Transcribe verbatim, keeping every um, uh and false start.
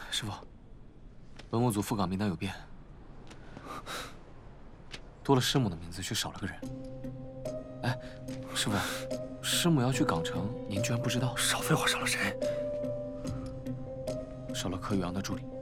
师傅，文物组副岗名单有变，多了师母的名字，却少了个人。哎，师傅，师母要去港城，您居然不知道？ 少废话，少了谁？ 少了柯宇昂的助理。